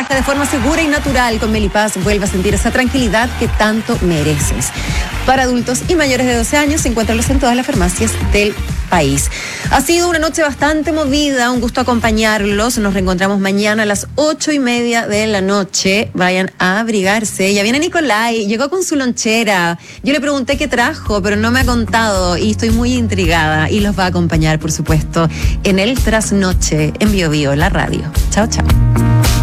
Relaja de forma segura y natural con Melipaz. Vuelve a sentir esa tranquilidad que tanto mereces. Para adultos y mayores de 12 años, encuéntralos en todas las farmacias del país. Ha sido una noche bastante movida, un gusto acompañarlos. Nos reencontramos mañana a las 8:30 de la noche. Vayan a abrigarse. Ya viene Nicolai, llegó con su lonchera. Yo le pregunté qué trajo, pero no me ha contado y estoy muy intrigada. Y los va a acompañar, por supuesto, en el Trasnoche en Bio Bio, la radio. Chao, chao.